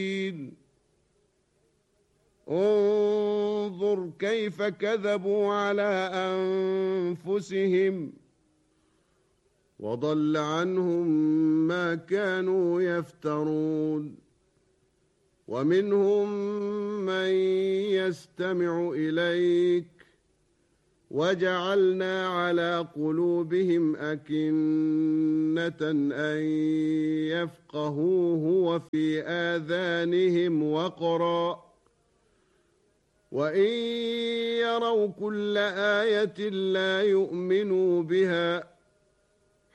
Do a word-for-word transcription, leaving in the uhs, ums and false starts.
انظر كيف كذبوا على أنفسهم وضل عنهم ما كانوا يفترون ومنهم من يستمع إليك وجعلنا على قلوبهم أكنة أن يفقهوه وفي آذانهم وقرا وإن يروا كل آية لا يؤمنوا بها